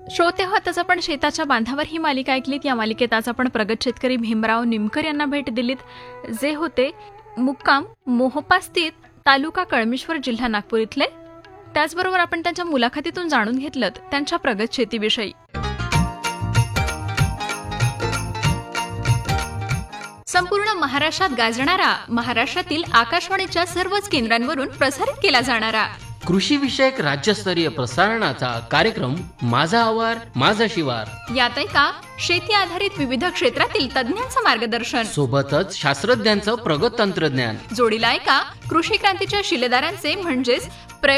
श्रोते हो, आताच आपण शेताच्या बांधावर ही मालिका ऐकलीत. या मालिकेत आज आपण प्रगत शेतकरी भीमराव निमकर यांना भेट दिलीत, जे होते मुक्काम मोहोपा स्थित तालुका कळमेश्वर जिल्हा नागपूर इथले. त्याचबरोबर आपण त्यांच्या मुलाखतीतून जाणून घेतलं त्यांच्या प्रगत शेतीविषयी. संपूर्ण महाराष्ट्रात गाजणारा, महाराष्ट्रातील आकाशवाणीच्या सर्वच केंद्रांवरून प्रसारित केला जाणारा कृषी विषयक राज्यस्तरीय प्रसारणाचा कार्यक्रम माझा आवार माझा शिवार. यात ऐका शेती आधारित विविध क्षेत्रातील तज्ञांचं मार्गदर्शन, सोबतच शास्त्रज्ञांचं प्रगत तंत्रज्ञान. जोडीला ऐका कृषी क्रांतीच्या शिलेदारांचे म्हणजेच